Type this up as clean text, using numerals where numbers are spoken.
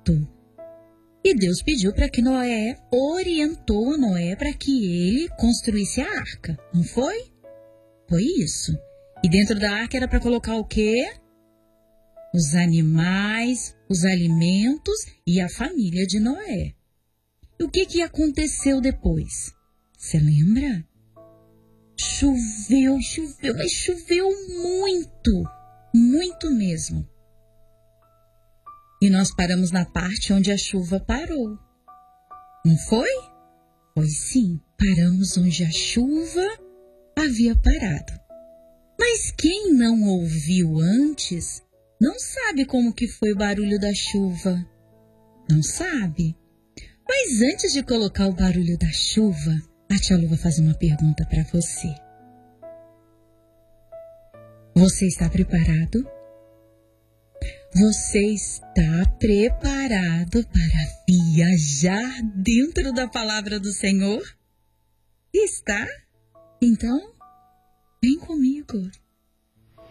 Exato. E Deus pediu para que Noé, orientou Noé para que ele construísse a arca, não foi? Foi isso. E dentro da arca era para colocar o quê? Os animais, os alimentos e a família de Noé. E o que aconteceu depois? Você lembra? Choveu, mas choveu muito, muito mesmo. E nós paramos na parte onde a chuva parou. Não foi? Foi sim, paramos onde a chuva havia parado. Mas quem não ouviu antes, não sabe como que foi o barulho da chuva. Não sabe. Mas antes de colocar o barulho da chuva, a tia Lu vai fazer uma pergunta para você. Você está preparado? Você está preparado para viajar dentro da palavra do Senhor? Está? Então, vem comigo.